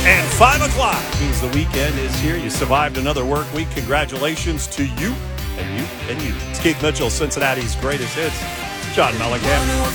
And 5 o'clock means the weekend is here. You survived another work week. Congratulations to you and you and you. It's Keith Mitchell, Cincinnati's greatest hits. John Mellencamp.